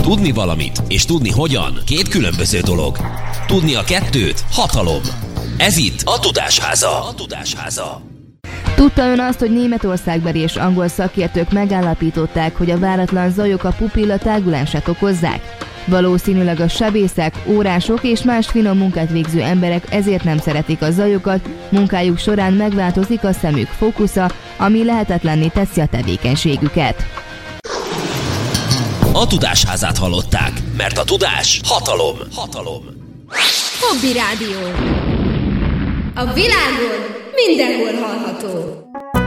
Tudni valamit és tudni hogyan két különböző dolog. Tudni a kettőt hatalom. Ez itt a Tudásháza. Tudta ön azt, hogy németországbeli és angol szakértők megállapították, hogy a váratlan zajok a pupilla tágulását okozzák? Valószínűleg a sebészek, órások és más finom munkát végző emberek ezért nem szeretik a zajokat, munkájuk során megváltozik a szemük fókusza, ami lehetetlenné teszi a tevékenységüket. A Tudásházát hallották, mert a tudás hatalom. Hobby Rádió. A világon mindenhol hallható.